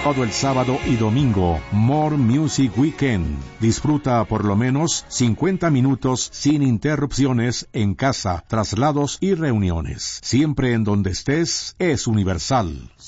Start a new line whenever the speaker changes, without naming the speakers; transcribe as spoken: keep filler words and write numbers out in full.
Todo el sábado y domingo, More Music Weekend. Disfruta por lo menos cincuenta minutos sin interrupciones en casa, traslados y reuniones. Siempre en donde estés, es Universal.